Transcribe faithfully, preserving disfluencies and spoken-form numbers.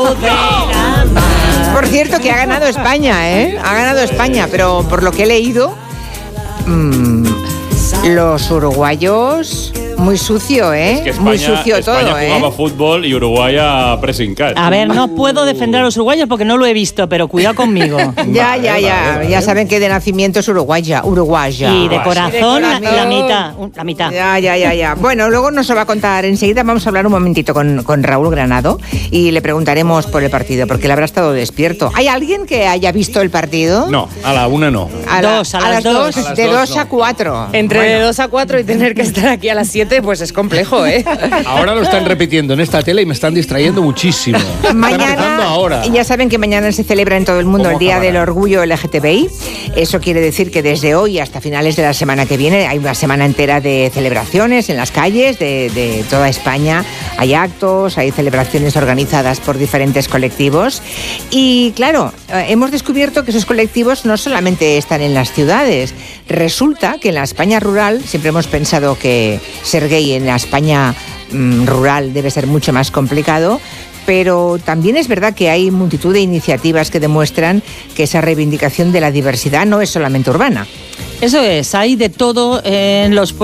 poder amar. Por cierto, que ha ganado España, ¿eh? Ha ganado España, pero por lo que he leído, mmm, los uruguayos... Muy sucio, ¿eh? Es que España, Muy sucio España todo, jugaba ¿eh? fútbol y Uruguay a pressing catch. A ver, no puedo defender a los uruguayos porque no lo he visto, pero cuidado conmigo. Ya, Vale, ya, ya. vale, vale. Ya saben que de nacimiento es uruguaya, uruguaya. Y de corazón, la, corazón. la mitad. La mitad. Ya, ya, ya, ya. Bueno, luego nos lo va a contar enseguida. Vamos a hablar un momentito con, con Raúl Granado y le preguntaremos por el partido, porque él habrá estado despierto. ¿Hay alguien que haya visto el partido? No, a la una no. A, la- Dos, a a las las dos. dos, A las de dos dos no. a cuatro. Entre Bueno. de dos a cuatro y tener que estar aquí a las siete, pues es complejo, ¿eh? Ahora lo están repitiendo en esta tele y me están distrayendo muchísimo. Están empezando Mañana, ahora. ya saben que mañana se celebra en todo el mundo ¿Cómo el Día acabará? del Orgullo L G T B I. Eso quiere decir que desde hoy hasta finales de la semana que viene hay una semana entera de celebraciones en las calles de, de toda España. Hay actos, hay celebraciones organizadas por diferentes colectivos. Y claro, eh, hemos descubierto que esos colectivos no solamente están en las ciudades. Resulta que en la España rural, siempre hemos pensado que ser gay en la España mm, rural debe ser mucho más complicado, pero también es verdad que hay multitud de iniciativas que demuestran que esa reivindicación de la diversidad no es solamente urbana. Eso es, hay de todo en los pueblos.